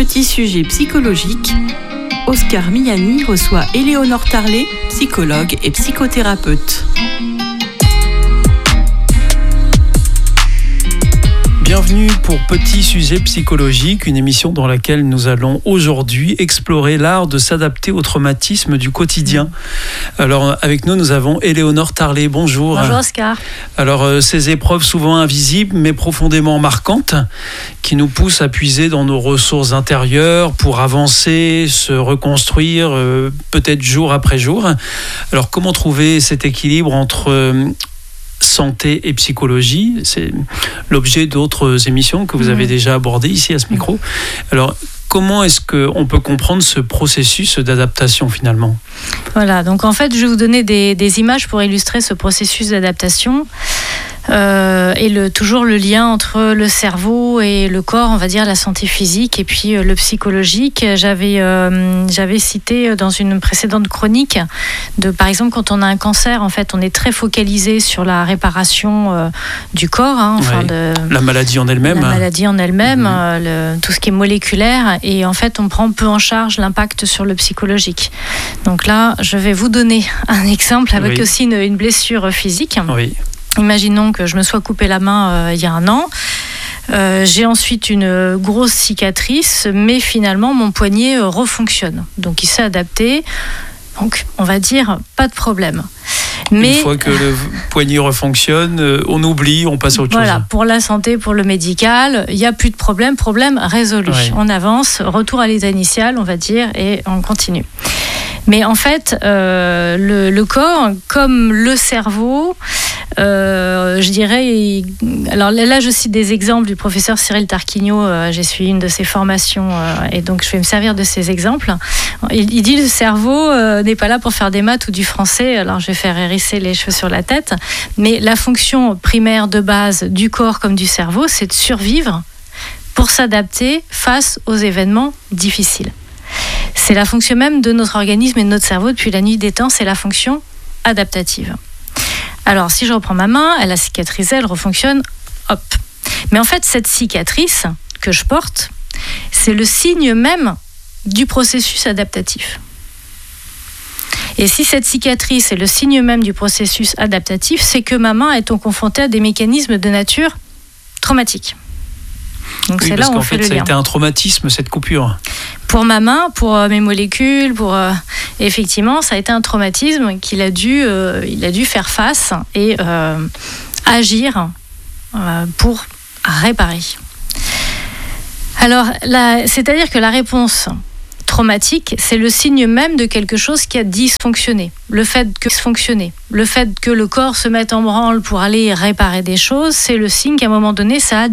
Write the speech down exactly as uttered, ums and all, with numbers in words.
Petit sujet psychologique, Oscar Miani reçoit Éléonore Tarlet, psychologue et psychothérapeute. Bienvenue pour Petit sujet psychologique, une émission dans laquelle nous allons aujourd'hui explorer l'art de s'adapter au traumatisme du quotidien. Alors avec nous, nous avons Éléonore Tarlet. Bonjour. Bonjour Oscar. Alors euh, ces épreuves souvent invisibles mais profondément marquantes qui nous poussent à puiser dans nos ressources intérieures pour avancer, se reconstruire euh, peut-être jour après jour. Alors comment trouver cet équilibre entre euh, santé et psychologie? C'est l'objet d'autres émissions que vous avez déjà abordées ici à ce micro. Alors, comment est-ce qu'on peut comprendre ce processus d'adaptation finalement? Voilà, donc en fait, je vais vous donner des, des images pour illustrer ce processus d'adaptation. Euh, et le, toujours le lien entre le cerveau et le corps, on va dire la santé physique et puis euh, le psychologique. J'avais, euh, j'avais cité dans une précédente chronique, de, par exemple quand on a un cancer, en fait on est très focalisé sur la réparation euh, du corps, hein, enfin oui. de, la maladie en elle-même. La maladie en elle-même, mmh. euh, le, tout ce qui est moléculaire, et en fait on prend peu en charge l'impact sur le psychologique. Donc là, je vais vous donner un exemple avec oui. aussi une, une blessure physique. Oui. Imaginons que je me sois coupé la main euh, il y a un an. Euh, j'ai ensuite une grosse cicatrice, mais finalement mon poignet euh, refonctionne. Donc il s'est adapté. Donc on va dire pas de problème. Mais, une fois que le poignet refonctionne, euh, on oublie, on passe à autre voilà, chose. Voilà, pour la santé, pour le médical, il n'y a plus de problème, problème résolu. Ouais. On avance, retour à l'état initial, on va dire, et on continue. Mais en fait, euh, le, le corps, comme le cerveau, euh, je dirais... Il, alors là, je cite des exemples du professeur Cyril Tarquinio. Euh, j'ai suivi une de ses formations euh, et donc je vais me servir de ces exemples. Il, il dit le cerveau euh, n'est pas là pour faire des maths ou du français. Alors je vais faire hérisser les cheveux sur la tête. Mais la fonction primaire de base du corps comme du cerveau, c'est de survivre pour s'adapter face aux événements difficiles. C'est la fonction même de notre organisme et de notre cerveau depuis la nuit des temps, c'est la fonction adaptative. Alors, si je reprends ma main, elle a cicatrisé, elle refonctionne, hop. Mais en fait, cette cicatrice que je porte, c'est le signe même du processus adaptatif. Et si cette cicatrice est le signe même du processus adaptatif, c'est que ma main est confrontée à des mécanismes de nature traumatique. Donc oui, c'est parce là où on qu'en fait, fait, le ça lien. a été un traumatisme, cette coupure. Pour ma main, pour euh, mes molécules, pour euh, effectivement, ça a été un traumatisme qu'il a dû, euh, il a dû faire face et euh, agir euh, pour réparer. Alors, la, c'est-à-dire que la réponse traumatique, c'est le signe même de quelque chose qui a dysfonctionné. Le fait que dysfonctionner, le fait que le corps se mette en branle pour aller réparer des choses, c'est le signe qu'à un moment donné, ça a